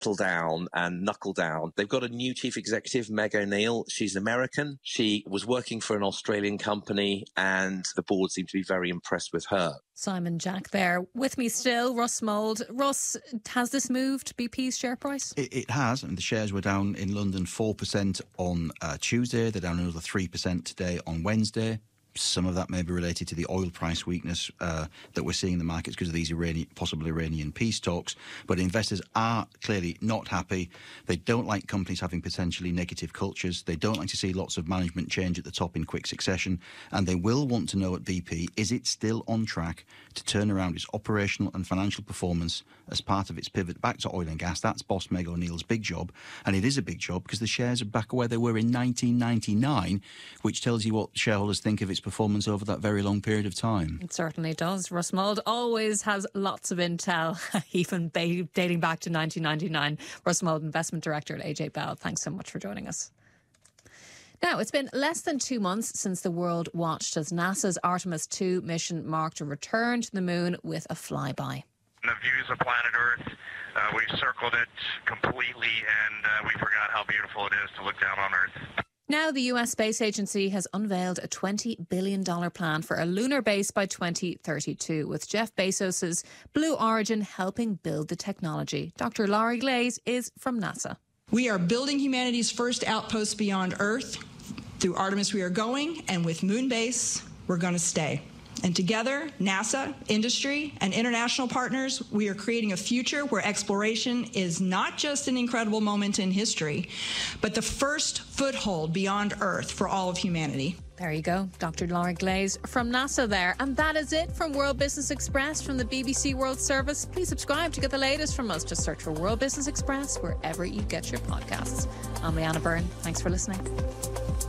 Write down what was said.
down and knuckle down. They've got a new chief executive, Meg O'Neill. She's American. She was working for an Australian company, and the board seemed to be very impressed with her. Simon Jack there. With me still, Russ Mould. Russ, has this moved BP's share price? It has, and the shares were down in London 4% on Tuesday. They're down another 3% today on Wednesday. Some of that may be related to the oil price weakness that we're seeing in the markets because of these possible Iranian peace talks. But investors are clearly not happy. They don't like companies having potentially negative cultures. They don't like to see lots of management change at the top in quick succession. And they will want to know at BP, is it still on track to turn around its operational and financial performance as part of its pivot back to oil and gas? That's boss Meg O'Neill's big job. And it is a big job because the shares are back where they were in 1999, which tells you what shareholders think of its performance over that very long period of time. It certainly does. Russ Mould always has lots of intel, even dating back to 1999. Russ Mould, Investment Director at AJ Bell. Thanks so much for joining us. Now, it's been less than 2 months since the world watched as NASA's Artemis 2 mission marked a return to the moon with a flyby. The views of planet Earth, we circled it completely and we forgot how beautiful it is to look down on Earth. Now the US Space Agency has unveiled a $20 billion plan for a lunar base by 2032, with Jeff Bezos' Blue Origin helping build the technology. Dr. Laurie Glaze is from NASA. We are building humanity's first outpost beyond Earth. Through Artemis we are going, and with Moonbase we're going to stay. And together, NASA, industry, and international partners, we are creating a future where exploration is not just an incredible moment in history, but the first foothold beyond Earth for all of humanity. There you go, Dr. Laurie Glaze from NASA there. And that is it from World Business Express from the BBC World Service. Please subscribe to get the latest from us. Just search for World Business Express wherever you get your podcasts. I'm Leanna Byrne. Thanks for listening.